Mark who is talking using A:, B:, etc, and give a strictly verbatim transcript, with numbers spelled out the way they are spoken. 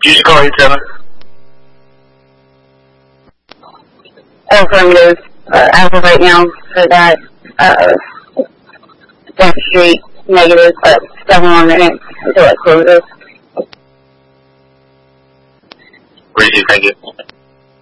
A: Use call eight seven.
B: Affirmative. Uh, as of right now, for that, uh, Dunk Street, negative, but seven more minutes until it closes.
A: Ready, thank you.